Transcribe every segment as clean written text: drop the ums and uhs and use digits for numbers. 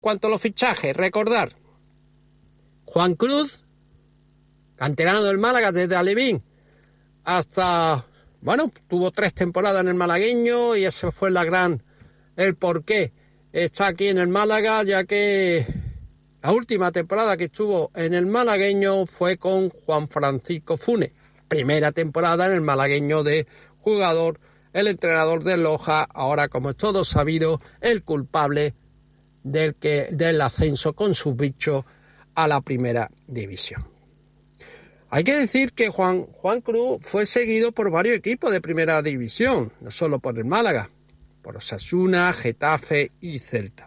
cuanto a los fichajes, recordar, Juan Cruz, canterano del Málaga desde Alevín hasta, tuvo 3 temporadas en el malagueño y ese fue el porqué está aquí en el Málaga, ya que la última temporada que estuvo en el malagueño fue con Juan Francisco Funes. Primera temporada en el malagueño de jugador, el entrenador de Loja, ahora como es todo sabido, el culpable del ascenso con sus bichos a la primera división. Hay que decir que Juan Cruz fue seguido por varios equipos de primera división, no solo por el Málaga, por Osasuna, Getafe y Celta.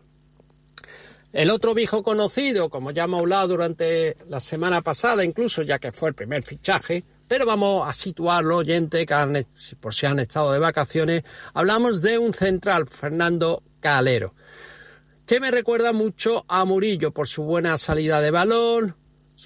El otro viejo conocido, como ya hemos hablado durante la semana pasada, incluso ya que fue el primer fichaje, pero vamos a situarlo, oyentes, por si han estado de vacaciones, hablamos de un central, Fernando Calero, que me recuerda mucho a Murillo por su buena salida de balón,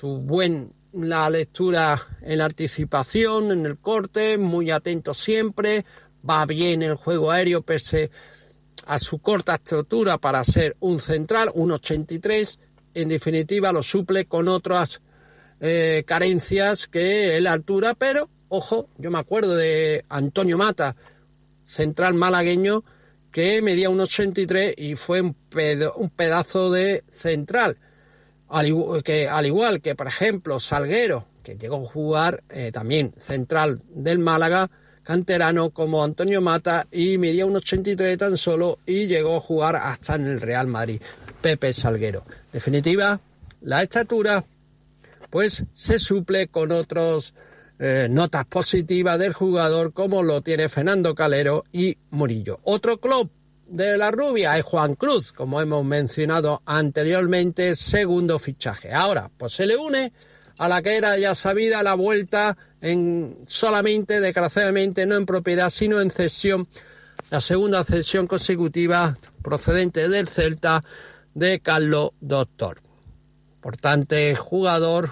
la lectura en la anticipación, en el corte, muy atento siempre, va bien el juego aéreo pese a su corta estatura para ser un central, 1,83, en definitiva lo suple con otras carencias que es la altura, pero ojo, yo me acuerdo de Antonio Mata, central malagueño, que medía 1,83 y fue un pedazo de central. Al igual que, por ejemplo, Salguero, que llegó a jugar también central del Málaga, canterano como Antonio Mata, y medía 1,83 tan solo y llegó a jugar hasta en el Real Madrid, Pepe Salguero. En definitiva, la estatura pues se suple con otras notas positivas del jugador, como lo tiene Fernando Calero y Murillo. Otro club de la rubia es Juan Cruz, como hemos mencionado anteriormente, segundo fichaje. Ahora, pues se le une a la que era ya sabida la vuelta solamente, desgraciadamente, no en propiedad, sino en cesión, la segunda cesión consecutiva procedente del Celta de Carlos Doctor. Importante jugador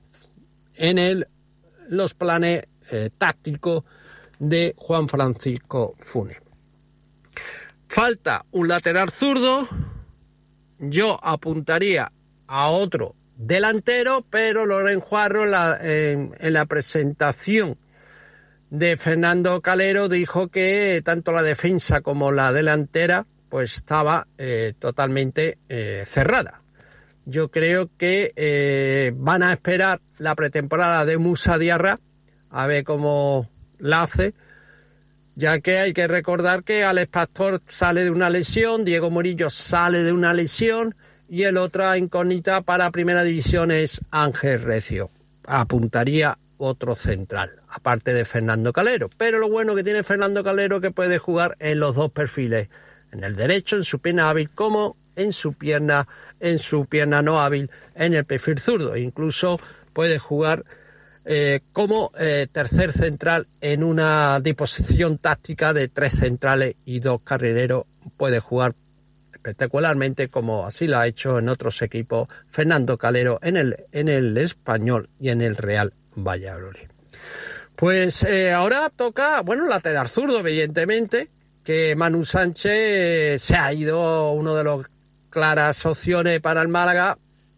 en los planes tácticos de Juan Francisco Funes. Falta un lateral zurdo, yo apuntaría a otro delantero, pero Loren Juarro en la presentación de Fernando Calero dijo que tanto la defensa como la delantera pues estaba totalmente cerrada. Yo creo que van a esperar la pretemporada de Musa Diarra a ver cómo la hace, ya que hay que recordar que Alex Pastor sale de una lesión, Diego Murillo sale de una lesión y el otra incógnita para primera división es Ángel Recio. Apuntaría otro central, aparte de Fernando Calero. Pero lo bueno que tiene Fernando Calero es que puede jugar en los dos perfiles, en el derecho, en su pierna hábil, como en su pierna no hábil, en el perfil zurdo. Incluso puede jugar como tercer central en una disposición táctica de 3 centrales y 2 carrileros. Puede jugar espectacularmente, como así lo ha hecho en otros equipos Fernando Calero en el Español y en el Real Valladolid. Pues ahora toca, lateral zurdo, evidentemente, que Manu Sánchez se ha ido, uno de los claras opciones para el Málaga,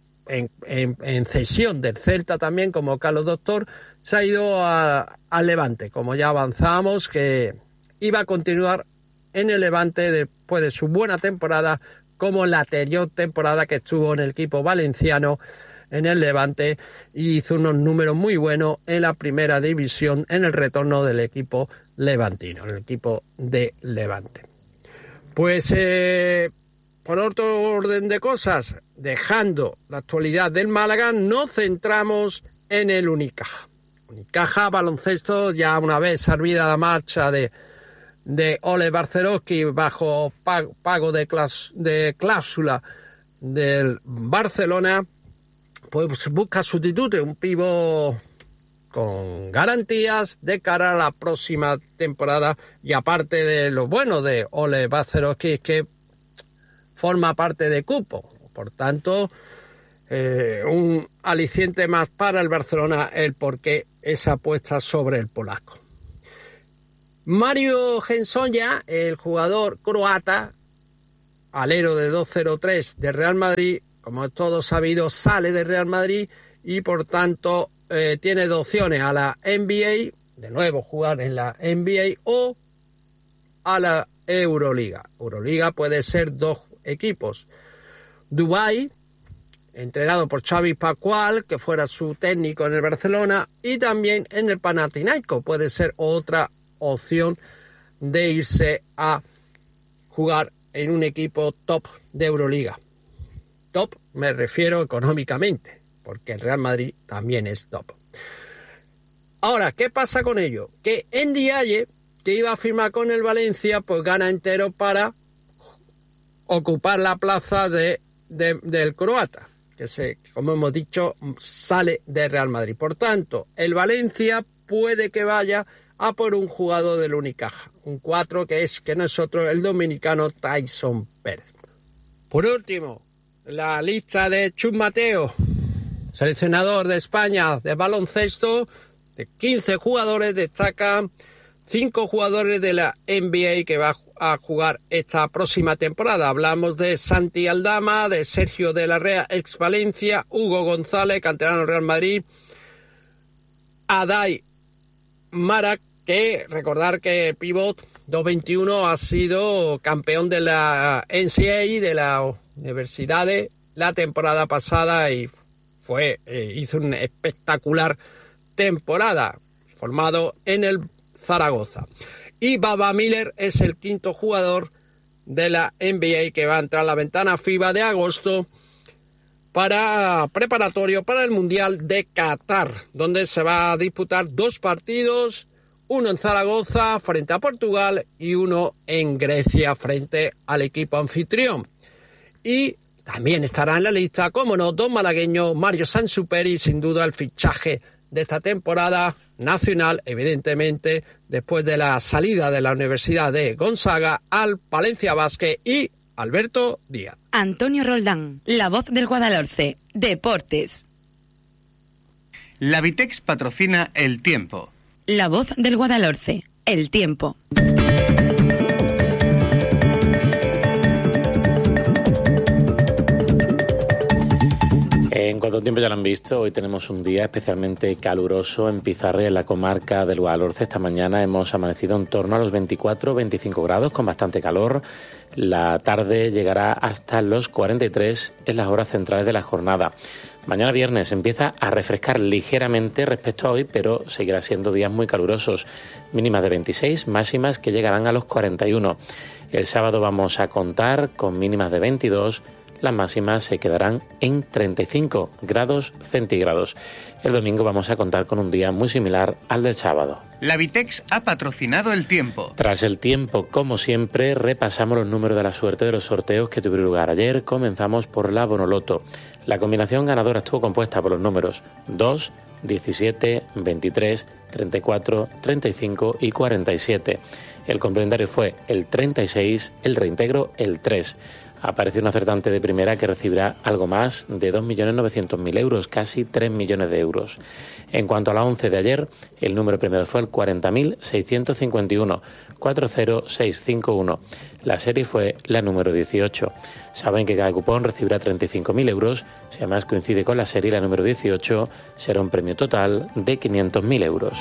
en cesión del Celta también, como Carlos Doctor, se ha ido al Levante, como ya avanzamos, que iba a continuar en el Levante después de su buena temporada, como la anterior temporada que estuvo en el equipo valenciano en el Levante, y hizo unos números muy buenos en la primera división en el retorno del equipo levantino, el equipo de Levante. Pues por otro orden de cosas, dejando la actualidad del Málaga, nos centramos en el Unicaja. Unicaja baloncesto, ya una vez servida la marcha de Ole Barcerovski bajo pago de cláusula del Barcelona, pues busca sustituto, un pívot con garantías de cara a la próxima temporada, y aparte de lo bueno de Ole Barcerovski es que forma parte de cupo, por tanto un aliciente más para el Barcelona el porqué esa apuesta sobre el polaco. Mario Hezonja, el jugador croata, alero de 2.03 de Real Madrid, como es todo sabido, sale de Real Madrid y por tanto tiene dos opciones: a la NBA, de nuevo jugar en la NBA, o a la Euroliga. Euroliga puede ser dos equipos: Dubái, entrenado por Xavi Pascual, que fuera su técnico en el Barcelona, y también en el Panathinaikos puede ser otra opción de irse a jugar en un equipo top de Euroliga. Top me refiero económicamente, porque el Real Madrid también es top. Ahora, ¿qué pasa con ello? Que Ndiaye, que iba a firmar con el Valencia, pues gana entero para ocupar la plaza del croata, que como hemos dicho, sale de Real Madrid. Por tanto, el Valencia puede que vaya a por un jugador del Unicaja, un 4 que no es otro, el dominicano Tyson Pérez. Por último, la lista de Chus Mateo, seleccionador de España de baloncesto. De 15 jugadores destacan 5 jugadores de la NBA que va a jugar esta próxima temporada. Hablamos de Santi Aldama, de Sergio de la Rea, ex Valencia, Hugo González, canterano Real Madrid, Adai Mara, que recordar que pivot 2.21 ha sido campeón de la NCAA, de la universidad la temporada pasada, y hizo una espectacular temporada, formado en el Zaragoza. Y Baba Miller es el quinto jugador de la NBA que va a entrar a la ventana FIBA de agosto para preparatorio para el Mundial de Qatar, donde se va a disputar 2 partidos, uno en Zaragoza frente a Portugal y uno en Grecia frente al equipo anfitrión. Y también estará en la lista, como no, dos malagueños, Mario Sansuperi, sin duda el fichaje de esta temporada nacional, evidentemente, después de la salida de la Universidad de Gonzaga al Palencia Basket, y Alberto Díaz. Antonio Roldán, la voz del Guadalhorce, Deportes. La Vitex patrocina El Tiempo. La voz del Guadalhorce, El Tiempo. En cuanto a tiempo ya lo han visto, hoy tenemos un día especialmente caluroso en Pizarre, en la comarca del Guadalhorce. Esta mañana hemos amanecido en torno a los 24-25 grados, con bastante calor. La tarde llegará hasta los 43 en las horas centrales de la jornada. Mañana viernes empieza a refrescar ligeramente respecto a hoy, pero seguirá siendo días muy calurosos. Mínimas de 26, máximas que llegarán a los 41. El sábado vamos a contar con mínimas de 22, las máximas se quedarán en 35 grados centígrados. El domingo vamos a contar con un día muy similar al del sábado. La Vitex ha patrocinado El Tiempo. Tras el tiempo, como siempre, repasamos los números de la suerte de los sorteos que tuvieron lugar ayer. Comenzamos por la Bonoloto. La combinación ganadora estuvo compuesta por los números 2, 17, 23, 34, 35 y 47. El complementario fue el 36, el reintegro el 3. Apareció un acertante de primera que recibirá algo más de 2.900.000 euros, casi 3 millones de euros. En cuanto a la 11 de ayer, el número premiado fue el 40.651, 40651. La serie fue la número 18. Saben que cada cupón recibirá 35.000 euros. Si además coincide con la serie, la número 18, será un premio total de 500.000 euros.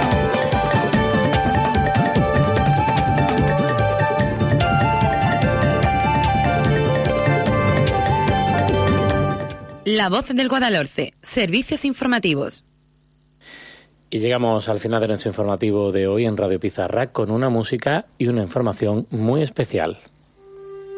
La voz del Guadalhorce, servicios informativos. Y llegamos al final de nuestro informativo de hoy en Radio Pizarra con una música y una información muy especial.